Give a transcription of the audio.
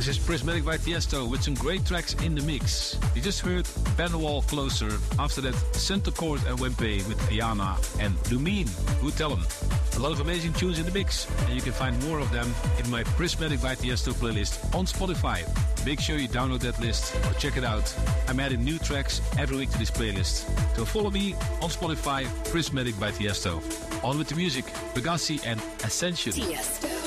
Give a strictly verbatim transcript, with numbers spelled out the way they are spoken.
This is Prismatic by Tiesto with some great tracks in the mix. You just heard Ben Wall Closer. After that, Centercourt and Wempe with Ayana and Lumine. Who tell 'em? A lot of amazing tunes in the mix, and you can find more of them in my Prismatic by Tiesto playlist on Spotify. Make sure you download that list or check it out. I'm adding new tracks every week to this playlist. So follow me on Spotify, Prismatic by Tiesto. On with the music, Bugatti and Ascension. Tiesto.